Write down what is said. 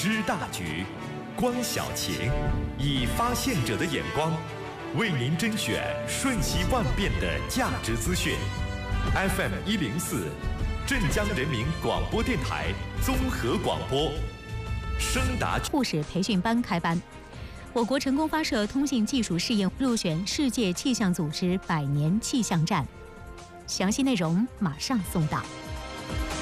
知大局，观小情，以发现者的眼光，为您甄选瞬息万变的价值资讯。FM104，镇江人民广播电台综合广播，声达护士培训班开班。我国成功发射通信技术试验，入选世界气象组织100年气象站。详细内容马上送达。